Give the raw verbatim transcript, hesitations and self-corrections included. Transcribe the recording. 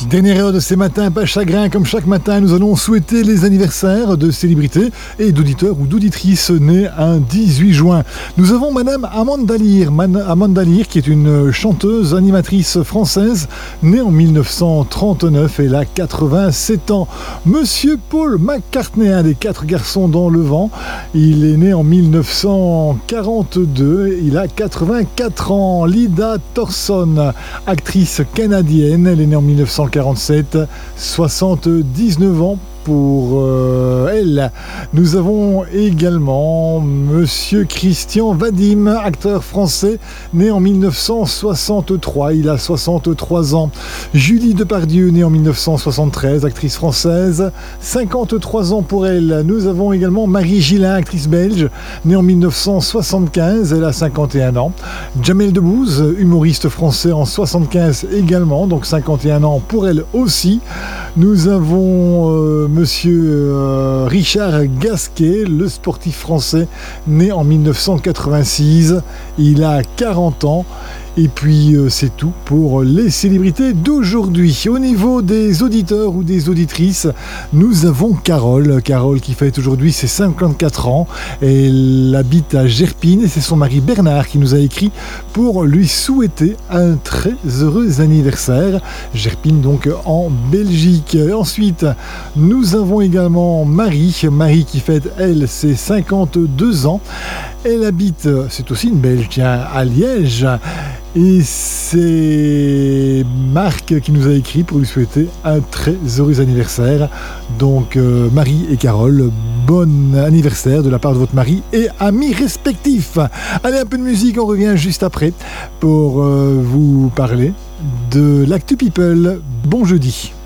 Dernière heure de ces matins, pas chagrin, comme chaque matin, nous allons souhaiter les anniversaires de célébrités et d'auditeurs ou d'auditrices nés un dix-huit juin. Nous avons Madame Amanda Lear, Man- Amanda Lear, qui est une chanteuse animatrice française, née en mille neuf cent trente-neuf, elle a quatre-vingt-sept ans. Monsieur Paul McCartney, un des quatre garçons dans le vent, il est né en mille neuf cent quarante-deux, il a quatre-vingt-quatre ans. Lida Thorson, actrice canadienne, elle est née en mille neuf cent quarante-sept, soixante-dix-neuf ans pour euh, elle. Nous avons également Monsieur Christian Vadim, acteur français, né en mille neuf cent soixante-trois, il a soixante-trois ans. Julie Depardieu, née en mille neuf cent soixante-treize, actrice française, cinquante-trois ans pour elle. Nous avons également Marie Gillin, actrice belge, née en mille neuf cent soixante-quinze, elle a cinquante et un ans. Jamel Debbouze, humoriste français en soixante-quinze également, donc cinquante et un ans pour elle aussi. Nous avons euh, Monsieur euh, Richard Gasquet, le sportif français, né en mille neuf cent quatre-vingt-six, il a quarante ans. Et puis euh, c'est tout pour les célébrités d'aujourd'hui. Au niveau des auditeurs ou des auditrices, nous avons Carole. Carole qui fête aujourd'hui ses cinquante-quatre ans. Elle habite à Gerpine et c'est son mari Bernard qui nous a écrit pour lui souhaiter un très heureux anniversaire. Gerpine donc en Belgique. Et ensuite, nous avons également Marie. Marie qui fête elle ses cinquante-deux ans. Elle habite, c'est aussi une Belge, tiens, à Liège. Et c'est Marc qui nous a écrit pour lui souhaiter un très heureux anniversaire. Donc euh, Marie et Carole, bon anniversaire de la part de votre mari et amis respectifs. Allez, un peu de musique, on revient juste après pour euh, vous parler de l'Actu People. Bon jeudi.